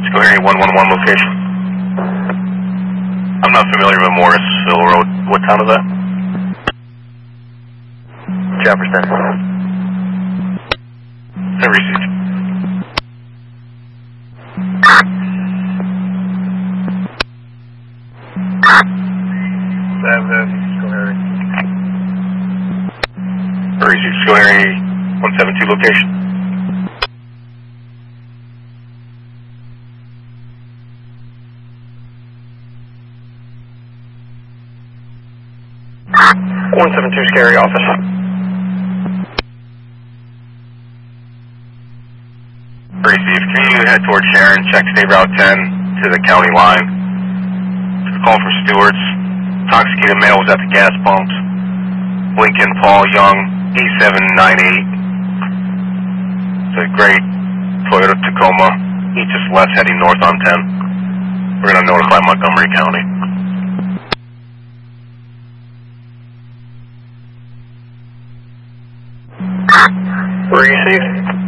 Square 111 location. I'm not familiar with Morrisville Road. What town is that? Jefferson. I received. Received. Square 172 location. Scary office. Received. Can you head towards Sharon, check State Route 10 to the county line? Call for Stewart's. Intoxicated male was at the gas pumps. Lincoln Paul Young, E798. It's a great Toyota Tacoma. He just left heading north on 10. We're going to notify Montgomery County. Received.